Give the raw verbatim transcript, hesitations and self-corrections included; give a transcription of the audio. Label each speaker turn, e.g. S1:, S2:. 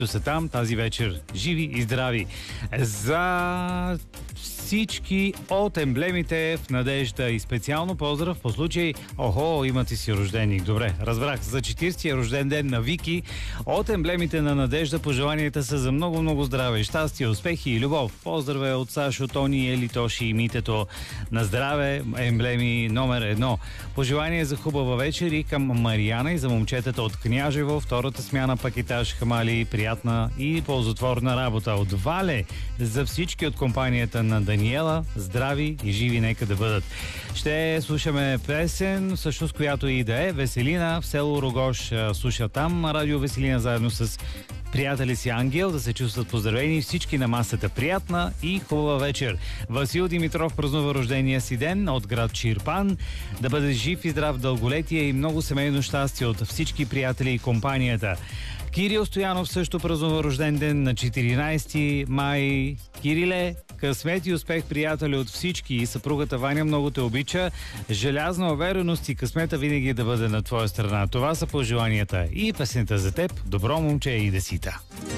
S1: са там тази вечер. Живи и здрави! За всички от емблемите в Надежда и специално поздрав по случай, охо, имате си рожденик. Добре, разбрах. За четиридесетия рожден ден на Вики от емблемите на Надежда пожеланията са за много-много здраве, щастие, успехи и любов. Поздраве от Сашо, Тони, Ели, Тоши и Митето. На здраве, емблеми номер едно. Пожелание за хубава вечер и към Мариана и за момчетата от Княжево. Втората смяна пакетаж Хамали. Приятна и ползотворна работа. От Вале за всички от компанията на Даниела. Здрави и живи нека да бъдат. Ще слушаме песен, всъщност която и да е. Веселина в село Рогош слуша там. Радио Веселина заедно с приятели си Ангел, да се чувстват поздравени всички на масата. Приятна и хубава вечер. Васил Димитров празнува рождения си ден от град Чирпан. Да бъде жив и здрав дълголетие и много семейно щастие от всички приятели и компанията. Кирил Стоянов също празнува рожден ден на четиринайсети май. Кириле, късмет и успех, приятели от всички, и съпругата Ваня много те обича. Желязна увереност и късмета винаги да бъде на твоя страна. Това са пожеланията и песента за теб. Добро момче и десита.